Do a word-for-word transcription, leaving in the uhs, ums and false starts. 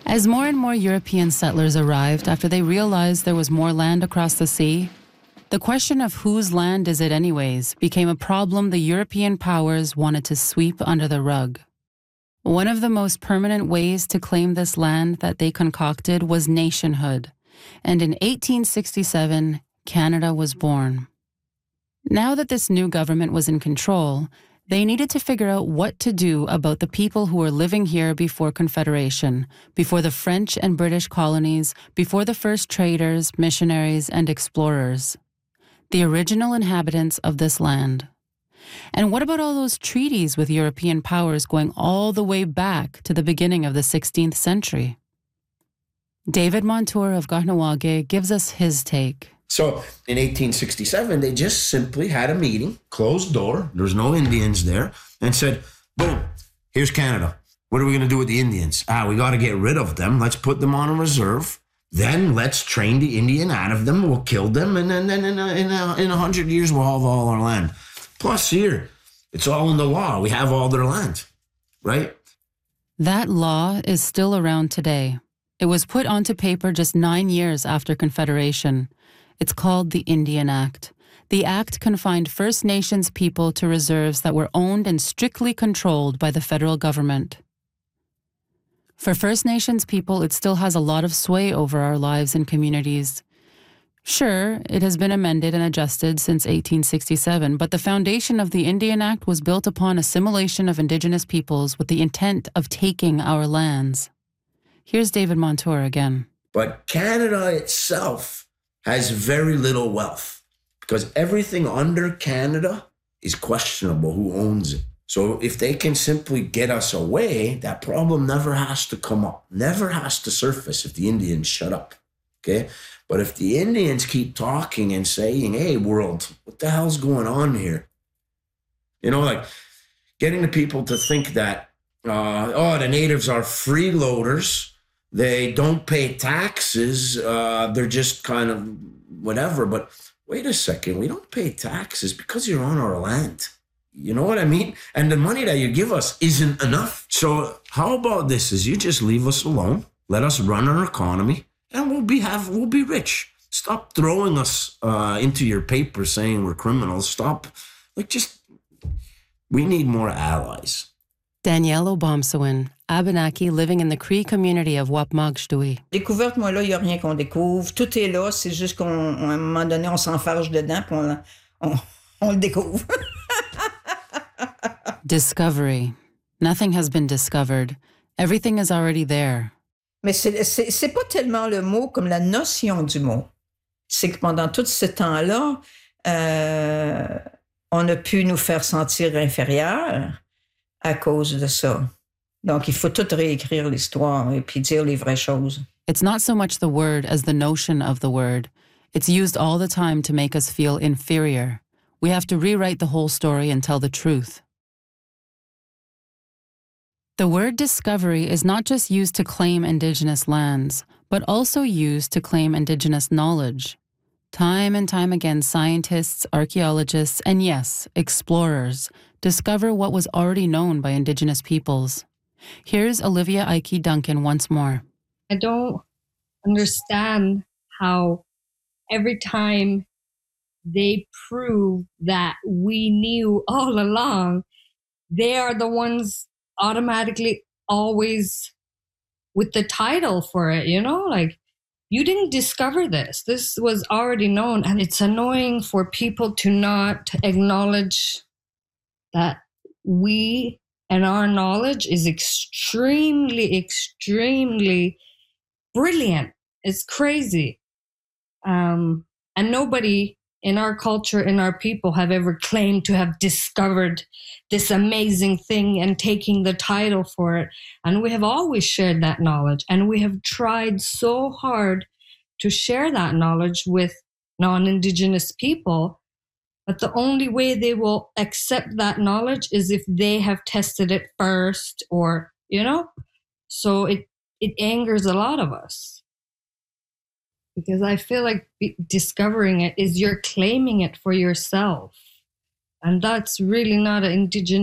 As more and more European settlers arrived after they realized there was more land across the sea, the question of whose land is it anyways became a problem the European powers wanted to sweep under the rug. One of the most permanent ways to claim this land that they concocted was nationhood, and in eighteen sixty-seven, Canada was born. Now that this new government was in control, they needed to figure out what to do about the people who were living here before Confederation, before the French and British colonies, before the first traders, missionaries, and explorers. The original inhabitants of this land. And what about all those treaties with European powers going all the way back to the beginning of the sixteenth century? David Montour of Kahnawake gives us his take. So in eighteen sixty-seven, they just simply had a meeting, closed door, there was no Indians there, and said, boom, here's Canada. What are we going to do with the Indians? Ah, we got to get rid of them. Let's put them on a reserve. Then let's train the Indian out of them. We'll kill them. And then, then in a, in a, in a hundred years, we'll have all our land. Plus here, it's all in the law. We have all their land, right? That law is still around today. It was put onto paper just nine years after Confederation. It's called the Indian Act. The act confined First Nations people to reserves that were owned and strictly controlled by the federal government. For First Nations people, it still has a lot of sway over our lives and communities. Sure, it has been amended and adjusted since eighteen sixty-seven, but the foundation of the Indian Act was built upon assimilation of Indigenous peoples with the intent of taking our lands. Here's David Montour again. But Canada itself has very little wealth because everything under Canada is questionable who owns it. So if they can simply get us away, that problem never has to come up, never has to surface if the Indians shut up, okay? But if the Indians keep talking and saying, hey, world, what the hell's going on here? You know, like getting the people to think that, uh, oh, the natives are freeloaders, they don't pay taxes, uh, they're just kind of whatever. But wait a second, we don't pay taxes because you're on our land. You know what I mean? And the money that you give us isn't enough. So how about this is you just leave us alone, let us run our economy, and we'll be have we'll be rich. Stop throwing us uh, into your paper saying we're criminals. Stop. Like just, we need more allies. Danielle Obomsawin, Abenaki living in the Cree community of Wapmagdui. Découverte, moi là, il n'y a rien qu'on découvre. Tout est là, c'est juste qu'à un moment donné, on s'enfarge dedans puis on, on, on le découvre. Discovery. Nothing has been discovered. Everything is already there. Mais c'est, c'est, c'est pas tellement le mot comme la notion du mot. C'est que pendant tout ce temps-là, euh, on a pu nous faire sentir inférieurs à cause de ça. Donc, il faut tout réécrire l'histoire et puis dire les vraies choses. It's not so much the word as the notion of the word. It's used all the time to make us feel inferior. We have to rewrite the whole story and tell the truth. The word discovery is not just used to claim Indigenous lands, but also used to claim Indigenous knowledge. Time and time again, scientists, archaeologists, and yes, explorers discover what was already known by Indigenous peoples. Here's Olivia Ike Duncan once more. I don't understand how every time they prove that we knew all along, they are the ones automatically always with the title for it, you know? Like, you didn't discover this. This was already known. And it's annoying for people to not acknowledge that we and our knowledge is extremely, extremely brilliant. It's crazy. Um, and nobody in our culture, in our people, have ever claimed to have discovered this amazing thing and taking the title for it. And we have always shared that knowledge. And we have tried so hard to share that knowledge with non-Indigenous people. But the only way they will accept that knowledge is if they have tested it first or, you know? So it, it angers a lot of us. Because I feel like discovering it is you're claiming it for yourself. And that's really not an Indigenous